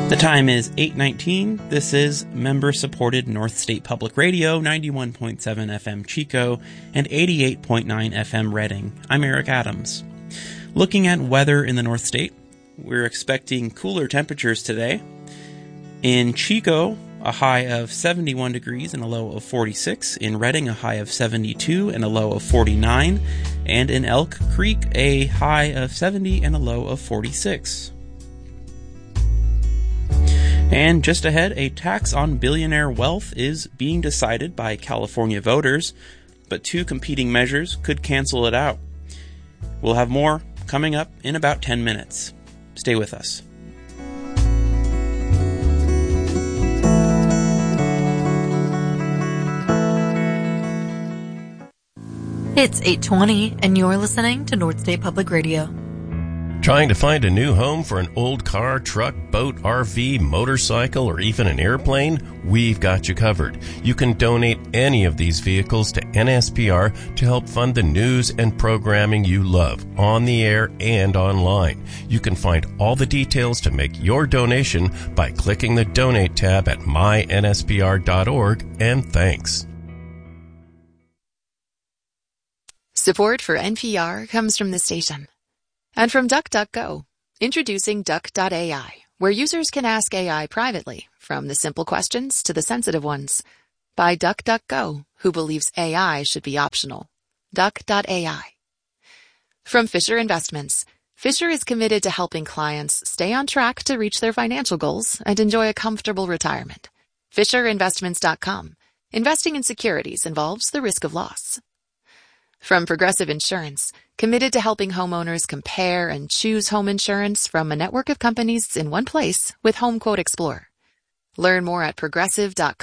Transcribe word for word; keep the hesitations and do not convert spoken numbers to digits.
The time is eight nineteen. This is member-supported North State Public Radio, ninety-one point seven F M Chico and eighty-eight point nine F M Reading. I'm Eric Adams. Looking at weather in the North State, we're expecting cooler temperatures today. In Chico, a high of seventy-one degrees and a low of forty-six. In Reading, a high of seventy-two and a low of forty-nine. And in Elk Creek, a high of seventy and a low of forty-six. And just ahead, a tax on billionaire wealth is being decided by California voters, but two competing measures could cancel it out. We'll have more coming up in about ten minutes. Stay with us. It's eight twenty, and you're listening to North State Public Radio. Trying to find a new home for an old car, truck, boat, R V, motorcycle, or even an airplane? We've got you covered. You can donate any of these vehicles to N S P R to help fund the news and programming you love on the air and online. You can find all the details to make your donation by clicking the Donate tab at my N S P R dot org, and thanks. Support for N P R comes from the station. And from DuckDuckGo, introducing Duck dot A I, where users can ask A I privately, from the simple questions to the sensitive ones. By DuckDuckGo, who believes A I should be optional. Duck dot A I. From Fisher Investments, Fisher is committed to helping clients stay on track to reach their financial goals and enjoy a comfortable retirement. Fisher Investments dot com. Investing in securities involves the risk of loss. From Progressive Insurance, committed to helping homeowners compare and choose home insurance from a network of companies in one place with HomeQuote Explorer. Learn more at progressive dot com.